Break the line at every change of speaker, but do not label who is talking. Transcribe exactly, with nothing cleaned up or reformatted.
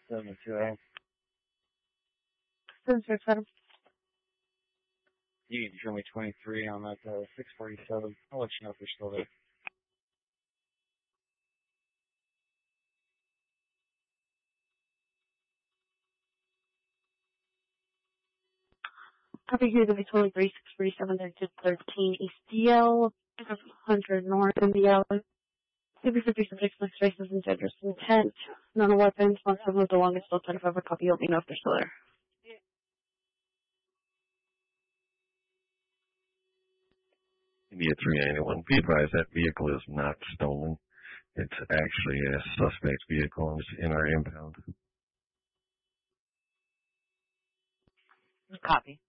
seven two eight.
seven six seven.
You can show me twenty-three on that uh, six forty-seven. I'll let you know if they're still there.
Copy here to be twenty-three six forty-seven thirteen East D L, one hundred North in the L. Maybe fifty subjects, mixed races, and genders. Intent, none of weapons, one seven of the longest, still twenty-five a copy. Let me know if they're still there.
India three ninety-one. Be advised that vehicle is not stolen. It's actually a suspect vehicle and it's in our impound.
Copy.